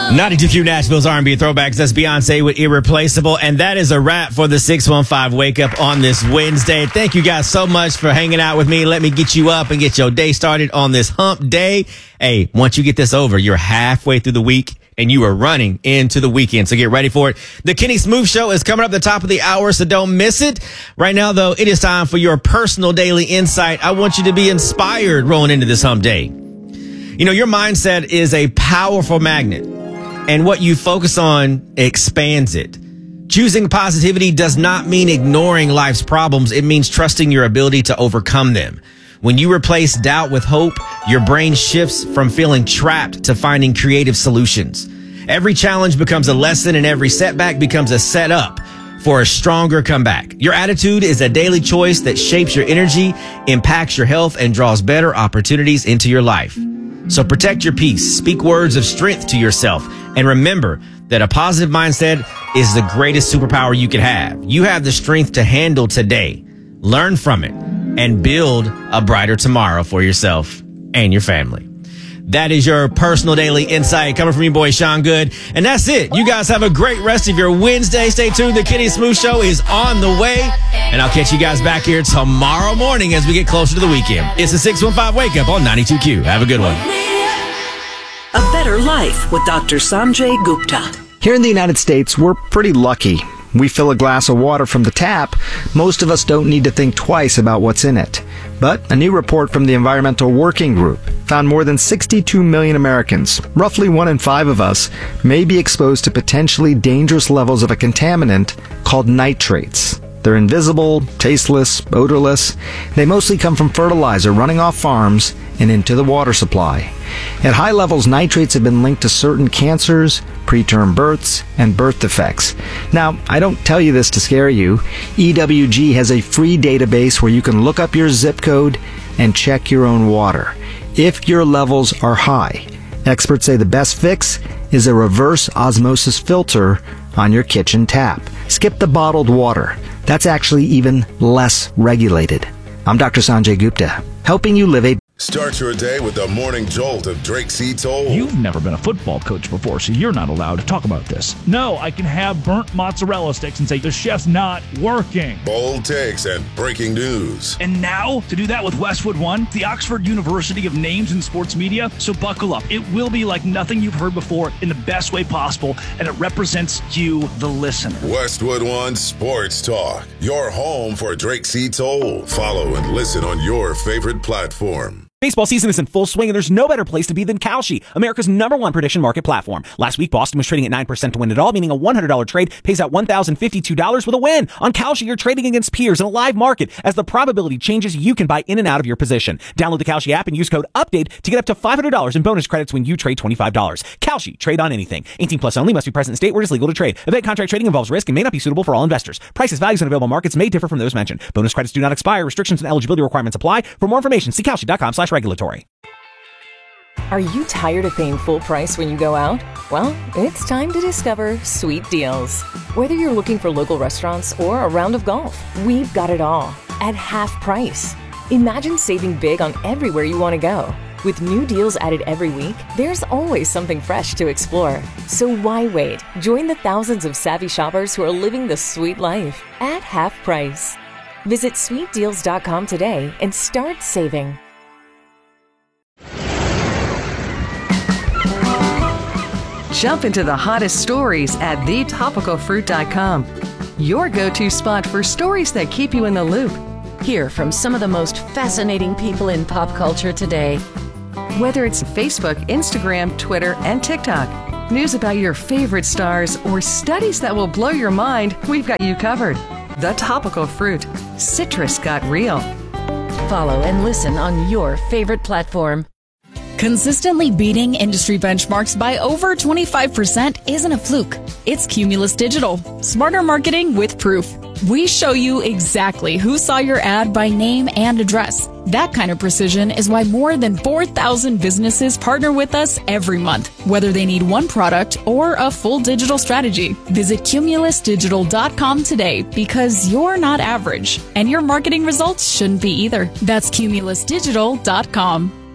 92Q Nashville's R&B throwbacks. That's Beyonce with Irreplaceable. And that is a wrap for the 615 Wake Up on this Wednesday. Thank you guys so much for hanging out with me. Let me get you up and get your day started on this hump day. Hey, once you get this over, you're halfway through the week and you are running into the weekend. So get ready for it. The Kenny Smooth Show is coming up at the top of the hour, so don't miss it. Right now, though, it is time for your personal daily insight. I want you to be inspired rolling into this hump day. You know, your mindset is a powerful magnet. And what you focus on expands it. Choosing positivity does not mean ignoring life's problems. It means trusting your ability to overcome them. When you replace doubt with hope, your brain shifts from feeling trapped to finding creative solutions. Every challenge becomes a lesson and every setback becomes a setup for a stronger comeback. Your attitude is a daily choice that shapes your energy, impacts your health, and draws better opportunities into your life. So protect your peace, speak words of strength to yourself, and remember that a positive mindset is the greatest superpower you can have. You have the strength to handle today, learn from it, and build a brighter tomorrow for yourself and your family. That is your personal daily insight coming from your boy, Sean Good. And that's it. You guys have a great rest of your Wednesday. Stay tuned. The Kenny Smooth Show is on the way. And I'll catch you guys back here tomorrow morning as we get closer to the weekend. It's the 615 Wake Up on 92Q. Have a good one. A Better Life with Dr. Sanjay Gupta. Here in the United States, we're pretty lucky. We fill a glass of water from the tap. Most of us don't need to think twice about what's in it. But a new report from the Environmental Working Group found more than 62 million Americans, roughly 1 in 5 of us, may be exposed to potentially dangerous levels of a contaminant called nitrates. They're invisible, tasteless, odorless. They mostly come from fertilizer running off farms and into the water supply. At high levels, nitrates have been linked to certain cancers, preterm births, and birth defects. Now, I don't tell you this to scare you. EWG has a free database where you can look up your zip code and check your own water. If your levels are high, experts say the best fix is a reverse osmosis filter on your kitchen tap. Skip the bottled water. That's actually even less regulated. I'm Dr. Sanjay Gupta, helping you live a... Start your day with the morning jolt of Drake C. Toll. You've never been a football coach before, so you're not allowed to talk about this. No, I can have burnt mozzarella sticks and say the chef's not working. Bold takes and breaking news. And now, to do that with Westwood One, the Oxford University of Names in Sports Media. So buckle up. It will be like nothing you've heard before in the best way possible, and it represents you, the listener. Westwood One Sports Talk, your home for Drake C. Toll. Follow and listen on your favorite platform. Baseball season is in full swing, and there's no better place to be than Kalshi, America's #1 prediction market platform. Last week, Boston was trading at 9% to win it all, meaning a $100 trade pays out $1,052 with a win. On Kalshi, you're trading against peers in a live market. As the probability changes, you can buy in and out of your position. Download the Kalshi app and use code UPDATE to get up to $500 in bonus credits when you trade $25. Kalshi, trade on anything. 18 plus only, must be present in state where it is legal to trade. Event contract trading involves risk and may not be suitable for all investors. Prices, values, and available markets may differ from those mentioned. Bonus credits do not expire. Restrictions and eligibility requirements apply. For more information, see kalshi.com/regulatory. Are you tired of paying full price when you go out? Well, it's time to discover Sweet Deals. Whether you're looking for local restaurants or a round of golf, we've got it all at half price. Imagine saving big on everywhere you want to go. With new deals added every week, there's always something fresh to explore. So why wait? Join the thousands of savvy shoppers who are living the sweet life at half price. Visit sweetdeals.com today and start saving. Jump into the hottest stories at thetopicalfruit.com. Your go-to spot for stories that keep you in the loop. Hear from some of the most fascinating people in pop culture today. Whether it's Facebook, Instagram, Twitter, and TikTok, news about your favorite stars, or studies that will blow your mind, we've got you covered. The Topical Fruit. Citrus got real. Follow and listen on your favorite platform. Consistently beating industry benchmarks by over 25% isn't a fluke. It's Cumulus Digital. Smarter marketing with proof. We show you exactly who saw your ad by name and address. That kind of precision is why more than 4,000 businesses partner with us every month, whether they need one product or a full digital strategy. Visit cumulusdigital.com today because you're not average, and your marketing results shouldn't be either. That's cumulusdigital.com.